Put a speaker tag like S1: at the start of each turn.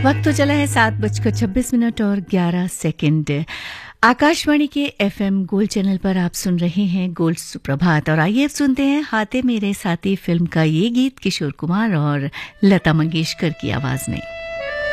S1: वक्त तो चला है 7:26 और 11 सेकंड। आकाशवाणी के एफएम गोल्ड चैनल पर आप सुन रहे हैं गोल्ड सुप्रभात और आइए अब सुनते हैं हाथे मेरे साथी फिल्म का ये गीत किशोर कुमार और लता मंगेशकर की आवाज में।